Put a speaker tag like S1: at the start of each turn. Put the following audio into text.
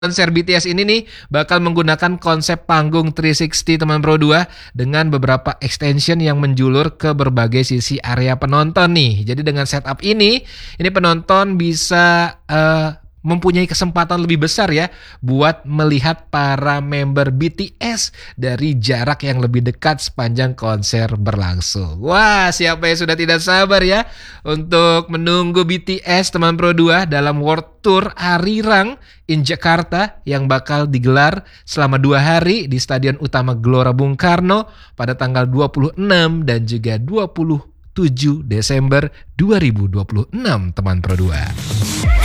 S1: Konser BTS ini nih bakal menggunakan konsep panggung 360 teman Pro 2 dengan beberapa extension yang menjulur ke berbagai sisi area penonton nih. Jadi dengan setup ini penonton bisa mempunyai kesempatan lebih besar ya buat melihat para member BTS dari jarak yang lebih dekat sepanjang konser berlangsung. Wah, siapa yang sudah tidak sabar ya untuk menunggu BTS teman Pro 2 dalam World Tour Arirang in Jakarta yang bakal digelar selama 2 hari di Stadion Utama Gelora Bung Karno pada tanggal 26 dan juga 27 Desember 2026 teman Pro 2.